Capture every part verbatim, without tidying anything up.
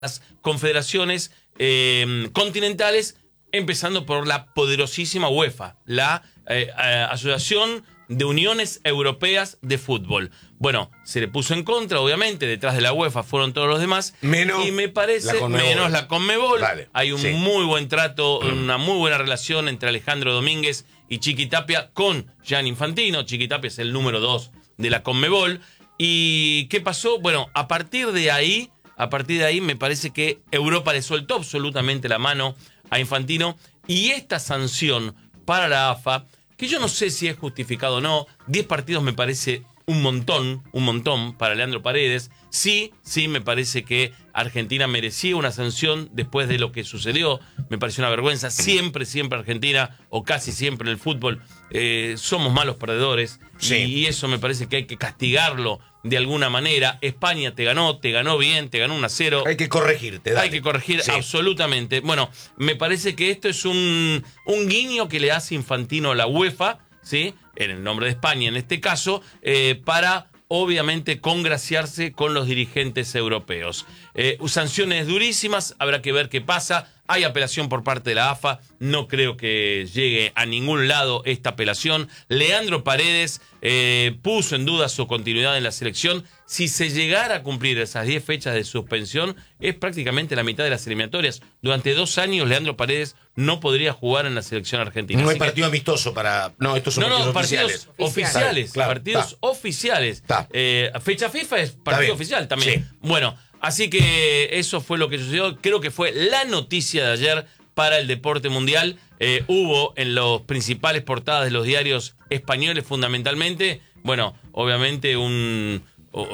las confederaciones eh, continentales, empezando por la poderosísima UEFA, la eh, eh, Asociación de Uniones Europeas de Fútbol. Bueno, se le puso en contra, obviamente, detrás de la UEFA fueron todos los demás. Menos y me parece, la menos la Conmebol. Vale, Hay un sí. muy buen trato, una muy buena relación entre Alejandro Domínguez y Chiqui Tapia con Gianni Infantino. Chiqui Tapia es el número dos de la Conmebol. ¿Y qué pasó? Bueno, a partir de ahí, a partir de ahí me parece que Europa le soltó absolutamente la mano a Infantino, y esta sanción para la A F A, que yo no sé si es justificado o no, diez partidos me parece un montón, un montón para Leandro Paredes. Sí, sí, me parece que Argentina merecía una sanción después de lo que sucedió. Me pareció una vergüenza. Siempre, siempre Argentina, o casi siempre en el fútbol, eh, somos malos perdedores. Sí. Y eso me parece que hay que castigarlo de alguna manera. España te ganó, te ganó bien, te ganó uno a cero. Hay que corregirte, dale. Hay que corregir, sí. absolutamente. Bueno, me parece que esto es un, un guiño que le hace Infantino a la UEFA, ¿sí? En el nombre de España en este caso, eh, para obviamente congraciarse con los dirigentes europeos. Eh, sanciones durísimas, habrá que ver qué pasa. Hay apelación por parte de la A F A, no creo que llegue a ningún lado esta apelación. Leandro Paredes eh, puso en duda su continuidad en la selección. Si se llegara a cumplir esas diez fechas de suspensión, es prácticamente la mitad de las eliminatorias. Durante dos años Leandro Paredes no podría jugar en la selección argentina. No hay Así partido que... amistoso para... No, estos son no, partidos no, partidos oficiales. oficiales, Claro, partidos ta. oficiales. Ta. Eh, fecha FIFA es partido oficial también. Sí. Bueno, así que eso fue lo que sucedió. Creo que fue la noticia de ayer para el deporte mundial. Eh, hubo en los principales portadas de los diarios españoles fundamentalmente, bueno, obviamente un,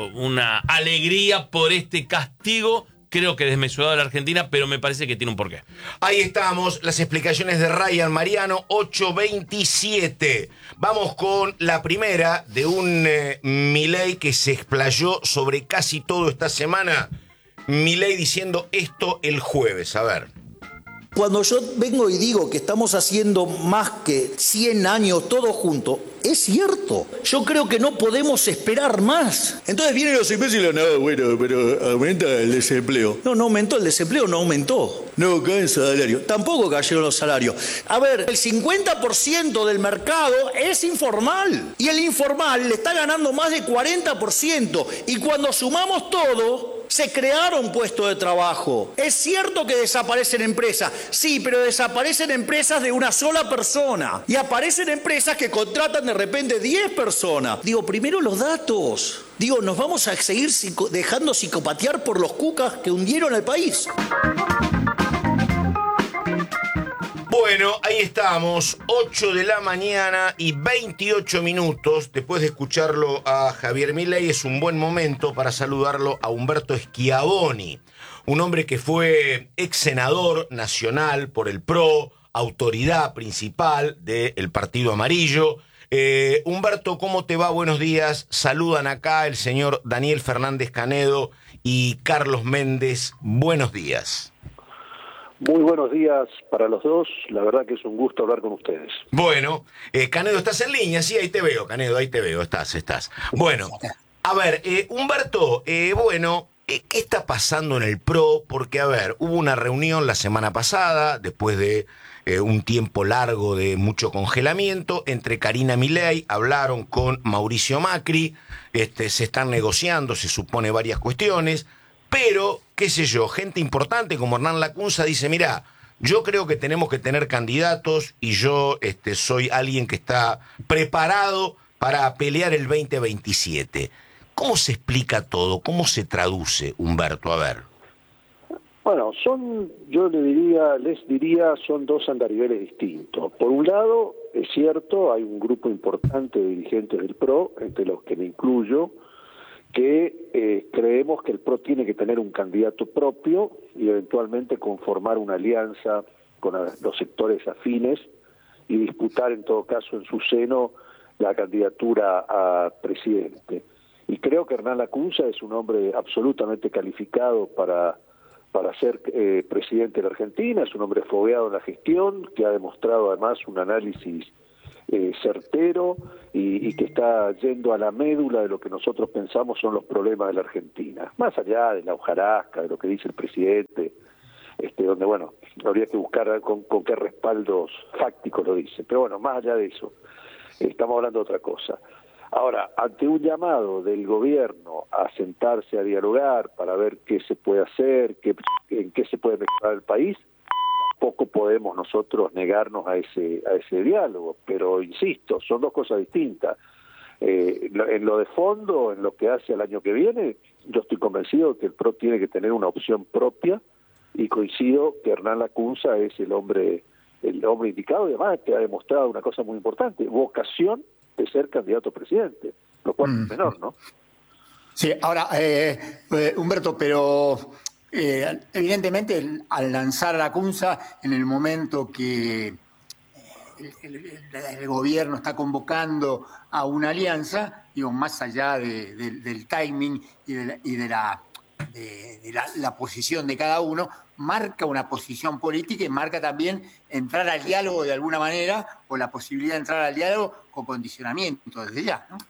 una alegría por este castigo, creo que desmesurado de la Argentina, pero me parece que tiene un porqué. Ahí estamos, las explicaciones de Ryan Mariano, ocho veintisiete. Vamos con la primera de un eh, Milei que se explayó sobre casi todo esta semana. Milei diciendo esto el jueves, a ver. Cuando yo vengo y digo que estamos haciendo más que cien años todos juntos, es cierto. Yo creo que no podemos esperar más. Entonces vienen los imbéciles y dicen, no, bueno, pero aumenta el desempleo. No, no aumentó el desempleo, no aumentó. No cae el salario. Tampoco cayeron los salarios. A ver, el cincuenta por ciento del mercado es informal. Y el informal le está ganando más de cuarenta por ciento. Y cuando sumamos todo, se crearon puestos de trabajo. Es cierto que desaparecen empresas, sí, pero desaparecen empresas de una sola persona y aparecen empresas que contratan de repente diez personas. Digo, primero los datos. Digo, nos vamos a seguir psico- dejando psicopatear por los cucas que hundieron el país. Bueno, ahí estamos, ocho de la mañana y veintiocho minutos. Después de escucharlo a Javier Milei, es un buen momento para saludarlo a Humberto Schiavoni, un hombre que fue ex senador nacional por el P R O, autoridad principal del Partido Amarillo. Eh, Humberto, ¿cómo te va? Buenos días. Saludan acá el señor Daniel Fernández Canedo y Carlos Méndez. Buenos días. Muy buenos días para los dos, la verdad que es un gusto hablar con ustedes. Bueno, eh, Canedo, ¿estás en línea? Sí, ahí te veo, Canedo, ahí te veo, estás, estás. Bueno, a ver, eh, Humberto, eh, bueno, eh, ¿qué está pasando en el P R O? Porque, a ver, hubo una reunión la semana pasada, después de eh, un tiempo largo de mucho congelamiento, entre Karina Milei, hablaron con Mauricio Macri, este, se están negociando, se supone, varias cuestiones. Pero, qué sé yo, gente importante como Hernán Lacunza dice, mirá, yo creo que tenemos que tener candidatos y yo este, soy alguien que está preparado para pelear el veinte veintisiete. ¿Cómo se explica todo? ¿Cómo se traduce, Humberto? A ver. Bueno, son, yo le diría, les diría, son dos andariveles distintos. Por un lado, es cierto, hay un grupo importante de dirigentes del P R O, entre los que me incluyo, que eh, creemos que el P R O tiene que tener un candidato propio y eventualmente conformar una alianza con a, los sectores afines y disputar en todo caso en su seno la candidatura a presidente. Y creo que Hernán Lacunza es un hombre absolutamente calificado para, para ser eh, presidente de la Argentina, es un hombre fogueado en la gestión, que ha demostrado además un análisis eh, certero y, y que está yendo a la médula de lo que nosotros pensamos son los problemas de la Argentina, más allá de la hojarasca, de lo que dice el presidente, este, donde, bueno, habría que buscar con, con qué respaldos fácticos lo dice, pero bueno, más allá de eso, estamos hablando de otra cosa. Ahora, ante un llamado del gobierno a sentarse a dialogar para ver qué se puede hacer, qué, en qué se puede mejorar el país, tampoco podemos nosotros negarnos a ese a ese diálogo, pero insisto, son dos cosas distintas. Eh, en lo de fondo, en lo que hace el año que viene, yo estoy convencido de que el P R O tiene que tener una opción propia y coincido que Hernán Lacunza es el hombre el hombre indicado y además que ha demostrado una cosa muy importante, vocación de ser candidato a presidente, lo cual mm. es menor, ¿no? Sí, ahora, eh, eh, Humberto, pero eh, evidentemente el, al lanzar a Lacunza en el momento que el, el, el gobierno está convocando a una alianza, digo, más allá de, de, del timing y de la, y de, la, de, de la, la posición de cada uno, marca una posición política y marca también entrar al diálogo de alguna manera o la posibilidad de entrar al diálogo con condicionamiento desde ya, ¿no?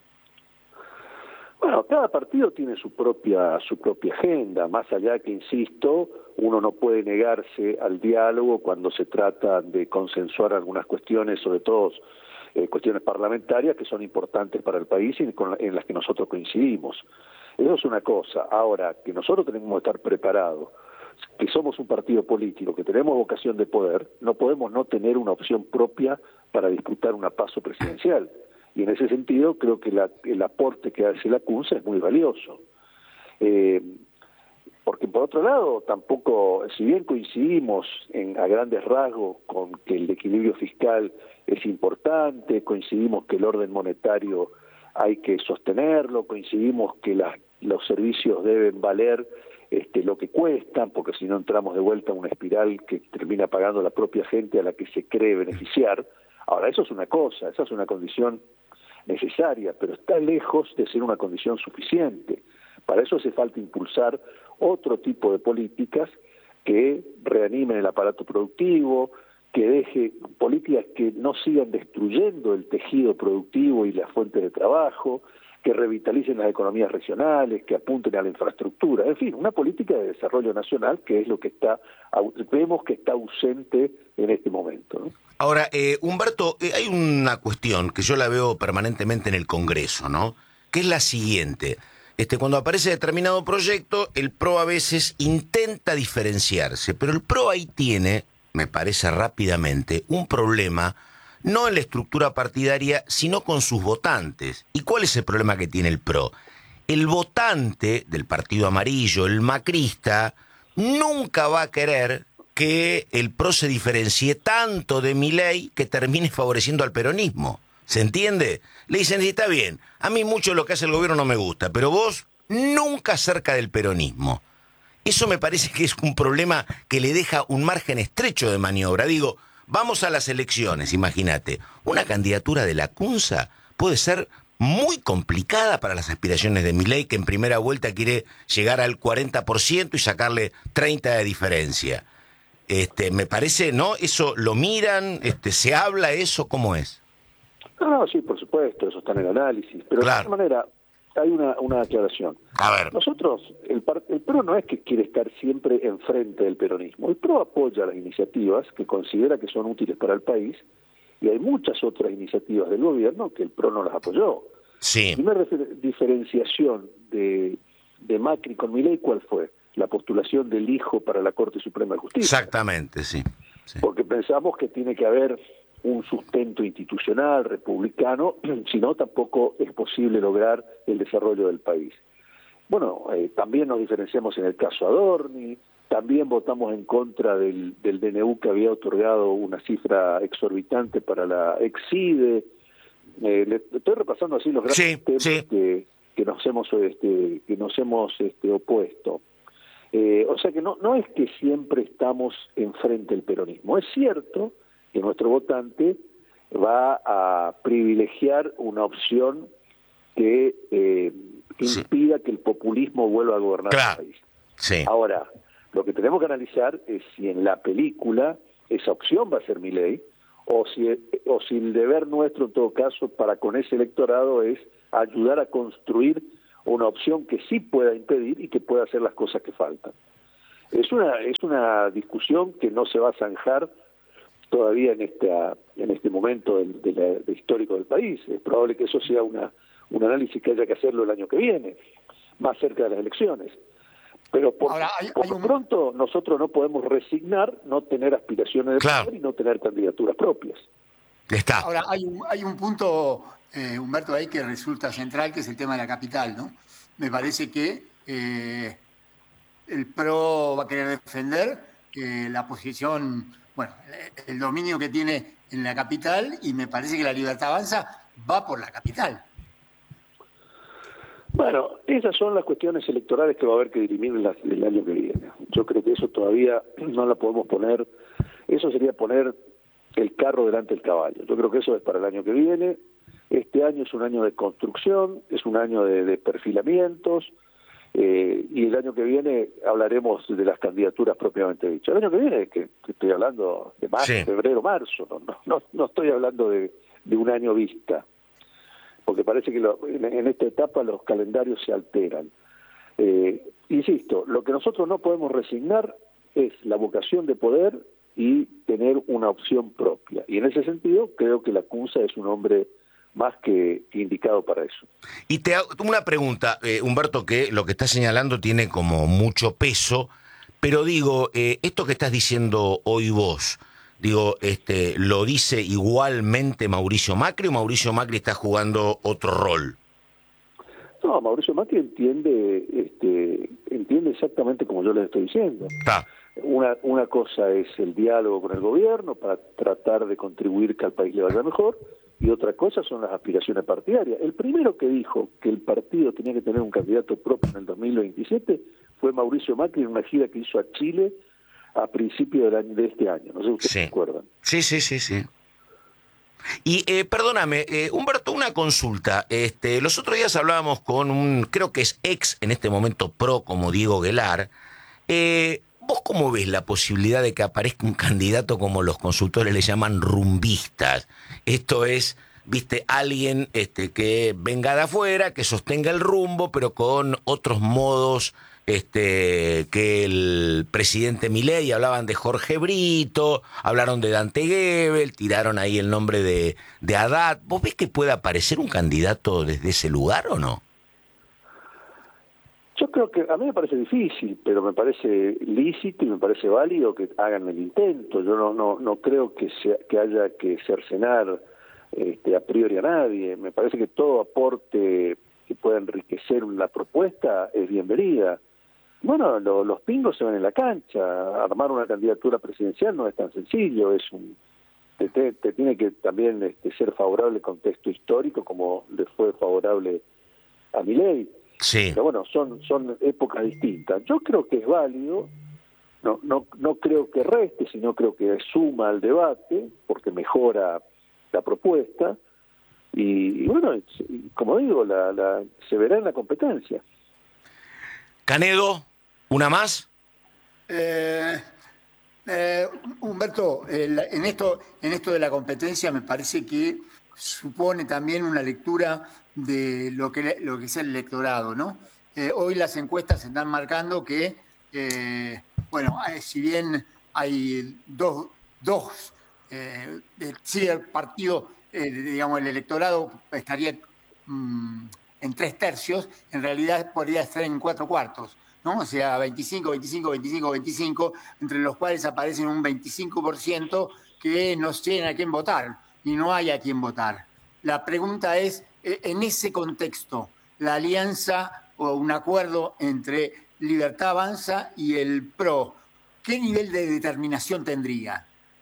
Bueno, cada partido tiene su propia su propia agenda, más allá que, insisto, uno no puede negarse al diálogo cuando se trata de consensuar algunas cuestiones, sobre todo eh, cuestiones parlamentarias que son importantes para el país y con la, en las que nosotros coincidimos. Eso es una cosa. Ahora, que nosotros tenemos que estar preparados, que somos un partido político, que tenemos vocación de poder, no podemos no tener una opción propia para disputar una paso presidencial. Y en ese sentido creo que la, el aporte que hace Lacunza es muy valioso. Eh, porque por otro lado, tampoco, si bien coincidimos en, a grandes rasgos con que el equilibrio fiscal es importante, coincidimos que el orden monetario hay que sostenerlo, coincidimos que las, los servicios deben valer Este, lo que cuestan, porque si no entramos de vuelta en una espiral que termina pagando la propia gente a la que se cree beneficiar. Ahora, eso es una cosa, esa es una condición necesaria, pero está lejos de ser una condición suficiente. Para eso hace falta impulsar otro tipo de políticas que reanimen el aparato productivo, que deje políticas que no sigan destruyendo el tejido productivo y las fuentes de trabajo, que revitalicen las economías regionales, que apunten a la infraestructura, en fin, una política de desarrollo nacional que es lo que está, vemos que está ausente en este momento, ¿no? Ahora, eh, Humberto, eh, hay una cuestión que yo la veo permanentemente en el Congreso, ¿no? Que es la siguiente. Este, cuando aparece determinado proyecto, el P R O a veces intenta diferenciarse, pero el P R O ahí tiene, me parece rápidamente, un problema no en la estructura partidaria, sino con sus votantes. ¿Y cuál es el problema que tiene el P R O? El votante del Partido Amarillo, el macrista, nunca va a querer que el P R O se diferencie tanto de Milei que termine favoreciendo al peronismo. ¿Se entiende? Le dicen, sí, está bien, a mí mucho lo que hace el gobierno no me gusta, pero vos nunca cerca del peronismo. Eso me parece que es un problema que le deja un margen estrecho de maniobra. Digo, vamos a las elecciones, imagínate. Una candidatura de Lacunza puede ser muy complicada para las aspiraciones de Milei, que en primera vuelta quiere llegar al cuarenta por ciento y sacarle treinta de diferencia. Este, me parece, ¿no? Eso lo miran, este, se habla eso, ¿cómo es? No, no, sí, por supuesto, eso está en el análisis. Pero claro. De todas maneras, hay una, una aclaración. A ver. Nosotros, el, el P R O no es que quiere estar siempre enfrente del peronismo. El P R O apoya las iniciativas que considera que son útiles para el país y hay muchas otras iniciativas del gobierno que el P R O no las apoyó. Sí. La primera diferenciación de, de Macri con Milei, ¿cuál fue? La postulación del hijo para la Corte Suprema de Justicia. Exactamente, sí. sí. Porque pensamos que tiene que haber un sustento institucional republicano, si no tampoco es posible lograr el desarrollo del país. Bueno, eh, también nos diferenciamos en el caso Adorni, también votamos en contra del, del D N U que había otorgado una cifra exorbitante para la Exide. Eh, le, estoy repasando así los grandes sí, temas sí. que, que nos hemos este, que nos hemos este, opuesto. Eh, o sea que no, no es que siempre estamos enfrente del peronismo. Es cierto que nuestro votante va a privilegiar una opción que eh, impida sí. que el populismo vuelva a gobernar claro. el país. Sí. Ahora, lo que tenemos que analizar es si en la película esa opción va a ser Milei o si, o si el deber nuestro en todo caso para con ese electorado es ayudar a construir una opción que sí pueda impedir y que pueda hacer las cosas que faltan. Es una, es una discusión que no se va a zanjar todavía en esta, en este momento del, de la, de histórico del país. Es probable que eso sea una, un análisis que haya que hacerlo el año que viene, más cerca de las elecciones. Pero por, Ahora, hay, por hay un... pronto nosotros no podemos resignar no tener aspiraciones de Claro. poder y no tener candidaturas propias. Está. Ahora, hay un, hay un punto, eh, Humberto, ahí que resulta central, que es el tema de la capital, ¿no? Me parece que eh, el PRO va a querer defender eh, la posición, bueno, el dominio que tiene en la capital, y me parece que la Libertad Avanza va por la capital. Bueno, esas son las cuestiones electorales que va a haber que dirimir el, el año que viene. Yo creo que eso todavía no la podemos poner, eso sería poner el carro delante del caballo. Yo creo que eso es para el año que viene. Este año es un año de construcción, es un año de, de perfilamientos, eh, y el año que viene hablaremos de las candidaturas propiamente dichas. El año que viene, que, que estoy hablando de marzo, Sí. febrero, marzo, no, no, no, no estoy hablando de, de un año vista, porque parece que lo, en, en esta etapa los calendarios se alteran. Eh, insisto, lo que nosotros no podemos resignar es la vocación de poder y tener una opción propia. Y en ese sentido creo que la Cunza es un hombre más que, que indicado para eso. Y te hago una pregunta, eh, Humberto, que lo que estás señalando tiene como mucho peso, pero digo, eh, esto que estás diciendo hoy vos, digo, este, ¿lo dice igualmente Mauricio Macri o Mauricio Macri está jugando otro rol? No, Mauricio Macri entiende, este, entiende exactamente como yo les estoy diciendo. Está. Una, una cosa es el diálogo con el gobierno para tratar de contribuir que al país le vaya mejor, y otra cosa son las aspiraciones partidarias. El primero que dijo que el partido tenía que tener un candidato propio en el dos mil veintisiete fue Mauricio Macri en una gira que hizo a Chile a principios del año, de este año. No sé si ustedes Sí. se acuerdan. Sí, sí, sí, sí. Y eh, perdóname, eh, Humberto, una consulta. Este, los otros días hablábamos con un, creo que es ex, en este momento pro, como Diego Guelar. Eh, ¿Vos cómo ves la posibilidad de que aparezca un candidato como los consultores le llaman rumbistas? Esto es, viste, alguien este, que venga de afuera, que sostenga el rumbo, pero con otros modos este, que el presidente Milei. Hablaban de Jorge Brito, hablaron de Dante Gebel, tiraron ahí el nombre de, de Haddad. ¿Vos ves que puede aparecer un candidato desde ese lugar o no? Yo creo que a mí me parece difícil, pero me parece lícito y me parece válido que hagan el intento. Yo no no no creo que sea, que haya que cercenar este, a priori a nadie. Me parece que todo aporte que pueda enriquecer la propuesta es bienvenida. Bueno, lo, los pingos se ven en la cancha. Armar una candidatura presidencial no es tan sencillo. Es un te, te, te tiene que también este, ser favorable el contexto histórico, como le fue favorable a Milei. Sí. Pero bueno, son son épocas distintas. Yo creo que es válido, no no no creo que reste, sino creo que suma al debate, porque mejora la propuesta, y, y bueno, como digo, la, la se verá en la competencia. Canedo, ¿una más? Eh, eh, Humberto, el- en esto, en esto de la competencia me parece que supone también una lectura de lo que, lo que es el electorado, ¿no? Eh, hoy las encuestas están marcando que, eh, bueno, eh, si bien hay dos, dos eh, de- sí, el partido, eh, digamos, el electorado estaría mm, en tres tercios, en realidad podría estar en cuatro cuartos, ¿no? O sea, veinticinco, veinticinco, veinticinco, veinticinco, entre los cuales aparecen un veinticinco por ciento que no tienen a quién votar y no hay a quién votar. La pregunta es, eh, en ese contexto, la alianza o un acuerdo entre Libertad Avanza y el PRO, ¿qué nivel de determinación tendría?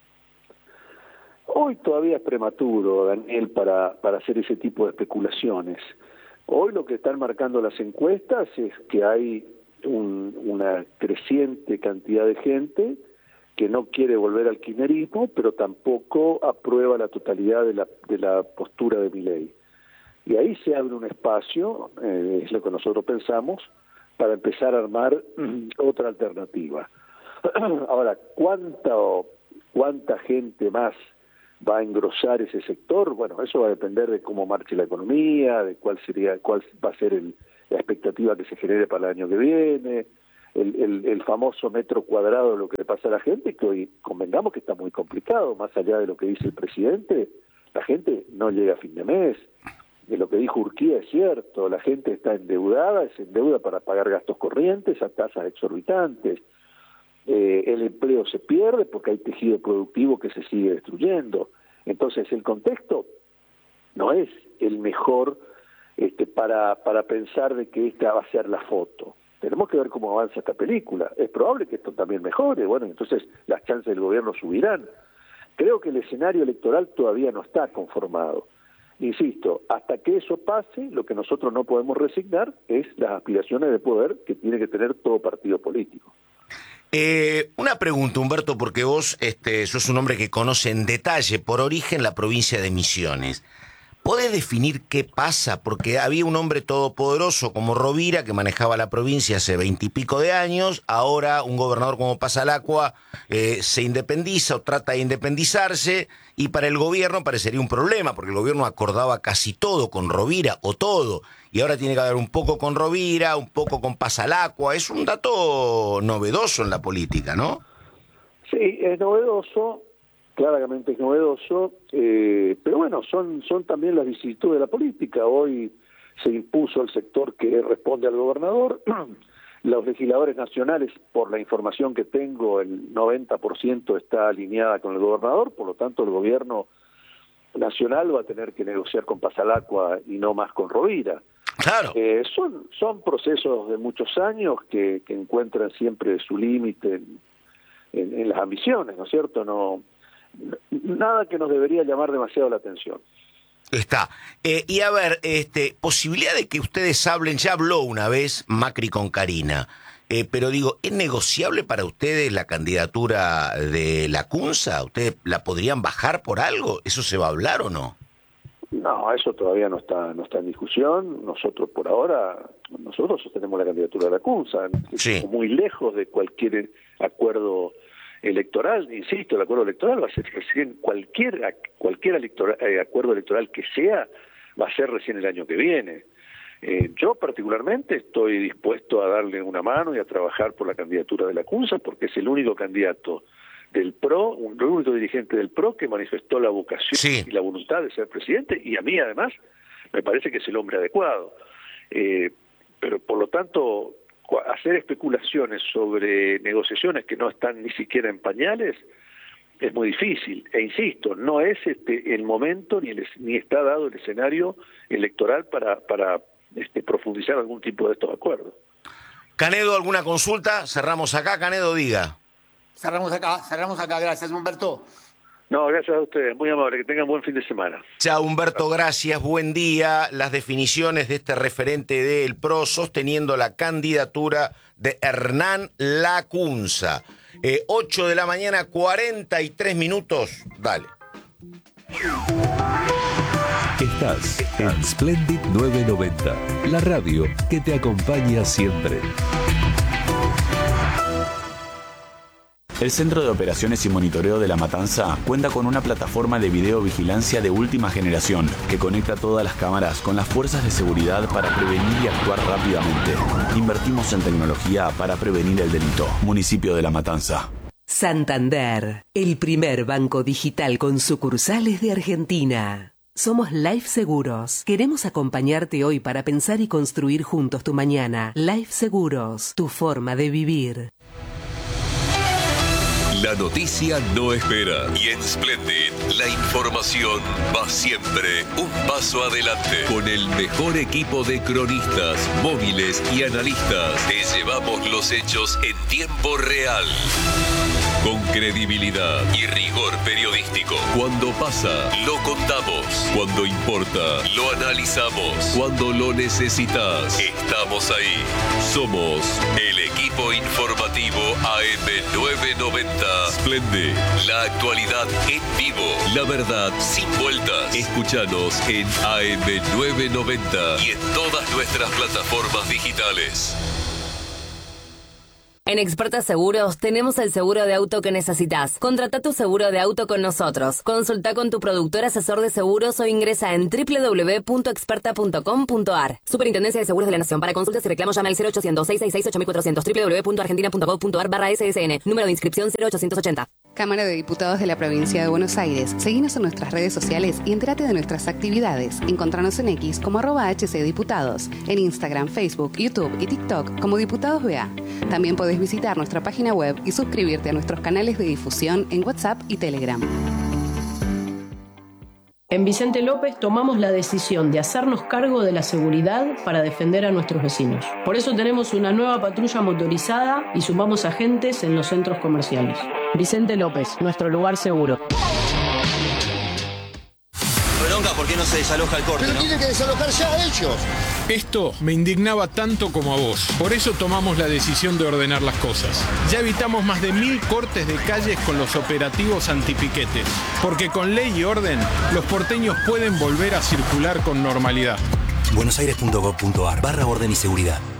Hoy todavía es prematuro, Daniel, para, para hacer ese tipo de especulaciones. Hoy lo que están marcando las encuestas es que hay un, una creciente cantidad de gente que no quiere volver al kirchnerismo, pero tampoco aprueba la totalidad de la, de la postura de Milei. Y ahí se abre un espacio, eh, es lo que nosotros pensamos, para empezar a armar otra alternativa. Ahora, ¿cuánta, cuánta gente más va a engrosar ese sector. Bueno, eso va a depender de cómo marche la economía, de cuál sería, cuál va a ser el, la expectativa que se genere para el año que viene, el, el, el famoso metro cuadrado de lo que le pasa a la gente, que hoy convengamos que está muy complicado, más allá de lo que dice el presidente, la gente no llega a fin de mes. De lo que dijo Urquía es cierto, la gente está endeudada, se endeuda para pagar gastos corrientes a tasas exorbitantes. Eh, el empleo se pierde porque hay tejido productivo que se sigue destruyendo. Entonces el contexto no es el mejor este, para, para pensar de que esta va a ser la foto. Tenemos que ver cómo avanza esta película. Es probable que esto también mejore, bueno, entonces las chances del gobierno subirán. Creo que el escenario electoral todavía no está conformado. Insisto, hasta que eso pase, lo que nosotros no podemos resignar es las aspiraciones de poder que tiene que tener todo partido político. Eh, una pregunta, Humberto, porque vos este, sos un hombre que conoce en detalle, por origen, la provincia de Misiones. ¿Podés definir qué pasa? Porque había un hombre todopoderoso como Rovira que manejaba la provincia hace veintipico de años, ahora un gobernador como Pasalacqua eh, se independiza o trata de independizarse, y para el gobierno parecería un problema, porque el gobierno acordaba casi todo con Rovira, o todo, y ahora tiene que haber un poco con Rovira, un poco con Pasalacqua. Es un dato novedoso en la política, ¿no? Sí, es novedoso. Claramente es novedoso, eh, pero bueno, son son también las vicisitudes de la política. Hoy se impuso el sector que responde al gobernador. Los legisladores nacionales, por la información que tengo, el noventa por ciento está alineada con el gobernador, por lo tanto el gobierno nacional va a tener que negociar con Pasalacqua y no más con Rovira. Claro. Eh, son, son procesos de muchos años que, que encuentran siempre su límite en, en, en las ambiciones, ¿no es cierto? No... Nada que nos debería llamar demasiado la atención. Está. Eh, y a ver, este, posibilidad de que ustedes hablen, ya habló una vez Macri con Karina, eh, pero digo, ¿es negociable para ustedes la candidatura de Lacunza? ¿Ustedes la podrían bajar por algo? ¿Eso se va a hablar o no? No, eso todavía no está no está en discusión. Nosotros por ahora, nosotros sostenemos la candidatura de Lacunza, sí. Muy lejos de cualquier acuerdo electoral. Insisto, el acuerdo electoral va a ser recién, cualquier cualquier electoral, eh, acuerdo electoral que sea, va a ser recién el año que viene. Eh, yo particularmente estoy dispuesto a darle una mano y a trabajar por la candidatura de Lacunza, porque es el único candidato del P R O, el único dirigente del P R O que manifestó la vocación sí. y la voluntad de ser presidente, y a mí además me parece que es el hombre adecuado. Eh, pero por lo tanto, hacer especulaciones sobre negociaciones que no están ni siquiera en pañales es muy difícil. E insisto, no es este el momento ni, el, ni está dado el escenario electoral para, para este, profundizar algún tipo de estos acuerdos. Canedo, ¿alguna consulta? Cerramos acá, Canedo, diga. Cerramos acá, cerramos acá. Gracias, Humberto. No, gracias a ustedes, muy amable, que tengan buen fin de semana. Chao, Humberto, gracias, buen día. Las definiciones de este referente del P R O sosteniendo la candidatura de Hernán Lacunza. Eh, ocho de la mañana, cuarenta y tres minutos. Dale. Estás en Splendid novecientos noventa, la radio que te acompaña siempre. El Centro de Operaciones y Monitoreo de La Matanza cuenta con una plataforma de videovigilancia de última generación que conecta todas las cámaras con las fuerzas de seguridad para prevenir y actuar rápidamente. Invertimos en tecnología para prevenir el delito. Municipio de La Matanza. Santander, el primer banco digital con sucursales de Argentina. Somos Life Seguros. Queremos acompañarte hoy para pensar y construir juntos tu mañana. Life Seguros, tu forma de vivir. La noticia no espera. Y en Splendid, la información va siempre un paso adelante. Con el mejor equipo de cronistas, móviles y analistas, te llevamos los hechos en tiempo real. Con credibilidad y rigor periodístico. Cuando pasa, lo contamos. Cuando importa, lo analizamos. Cuando lo necesitas, estamos ahí. Somos el equipo informativo A M novecientos noventa. Splendid, la actualidad en vivo. La verdad sin vueltas. Escúchanos en A M novecientos noventa y en todas nuestras plataformas digitales. En Experta Seguros tenemos el seguro de auto que necesitas. Contrata tu seguro de auto con nosotros. Consulta con tu productor asesor de seguros o ingresa en doble u doble u doble u punto experta punto com punto a r. Superintendencia de Seguros de la Nación. Para consultas y reclamos llame al cero ochocientos, seiscientos sesenta y seis, ocho mil cuatrocientos. doble u doble u doble u punto argentina punto gov punto a r barra S S N. Número de inscripción cero ochocientos ochenta. Cámara de Diputados de la Provincia de Buenos Aires. Seguinos en nuestras redes sociales y entérate de nuestras actividades. Encontranos en X como arroba hcdiputados. En Instagram, Facebook, YouTube y TikTok como Diputados B A. También podés visitar nuestra página web y suscribirte a nuestros canales de difusión en WhatsApp y Telegram. En Vicente López tomamos la decisión de hacernos cargo de la seguridad para defender a nuestros vecinos. Por eso tenemos una nueva patrulla motorizada y sumamos agentes en los centros comerciales. Vicente López, nuestro lugar seguro. Bronca, ¿por qué no se desaloja el corte? Pero ¿no? tienen que desalojar ya ellos. Esto me indignaba tanto como a vos. Por eso tomamos la decisión de ordenar las cosas. Ya evitamos más de mil cortes de calles con los operativos antipiquetes. Porque con ley y orden, los porteños pueden volver a circular con normalidad. buenosaires punto gov punto a r barra orden y seguridad.